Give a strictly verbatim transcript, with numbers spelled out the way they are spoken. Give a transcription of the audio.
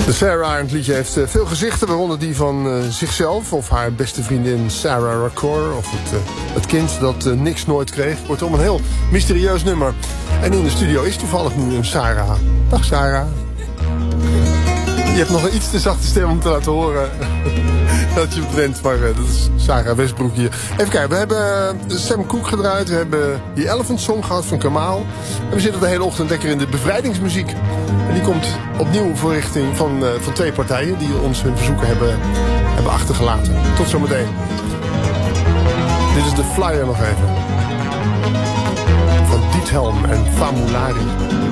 De Sarah in het liedje heeft uh, veel gezichten, waaronder die van uh, zichzelf of haar beste vriendin Sarah Raccord, of het, uh, het kind dat uh, niks nooit kreeg. Kortom, een heel mysterieus nummer. En in de studio is toevallig nu een Sarah. Dag Sarah. Je hebt nog een iets te zachte stem om te laten horen dat je het bent, maar uh, dat is Sarah Westbroek hier. Even kijken, we hebben uh, Sam Cooke gedraaid, we hebben die Elephant Song gehad van Kamal. En we zitten de hele ochtend lekker in de bevrijdingsmuziek. En die komt opnieuw voor richting van, uh, van twee partijen die ons hun verzoeken hebben, hebben achtergelaten. Tot zometeen. Dit is de flyer nog even. Van Diethelm en Famulari.